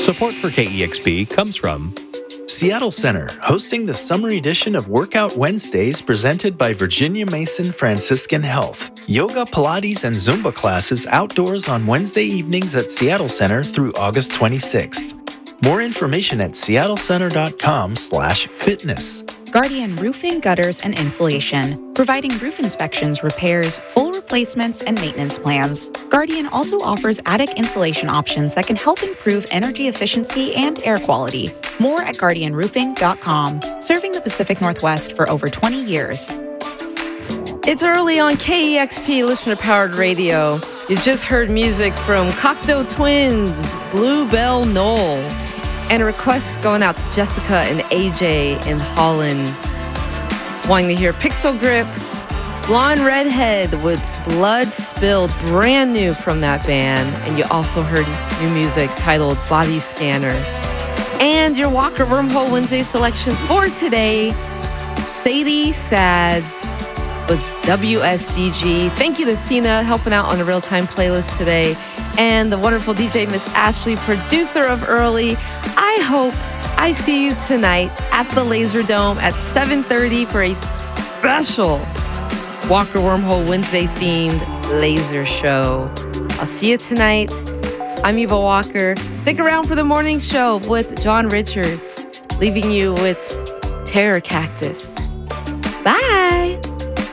Support for KEXP comes from Seattle Center, hosting the summer edition of Workout Wednesdays presented by Virginia Mason Franciscan Health. Yoga, Pilates, and Zumba classes outdoors on Wednesday evenings at Seattle Center through August 26th. More information at seattlecenter.com/fitness. Guardian Roofing, Gutters, and Insulation, providing roof inspections, repairs, full replacements, and maintenance plans. Guardian also offers attic insulation options that can help improve energy efficiency and air quality. More at guardianroofing.com, serving the Pacific Northwest for over 20 years. It's early on KEXP listener-powered radio. You just heard music from Cocteau Twins, Bluebell Knoll, and a request going out to Jessica and AJ in Holland, wanting to hear Pixel Grip, Blonde Redhead with Blood Spilled, brand new from that band. And you also heard new music titled Body Scanner. And your Walker Wormhole Wednesday selection for today, Sadie Sads with WSDG. Thank you to Sina helping out on the real-time playlist today. And the wonderful DJ Miss Ashley, producer of Early. I hope I see you tonight at the Laser Dome at 7:30 for a special Walker Wormhole Wednesday themed laser show. I'll see you tonight. I'm Eva Walker. Stick around for the morning show with John Richards, leaving you with Terror Cactus. Bye.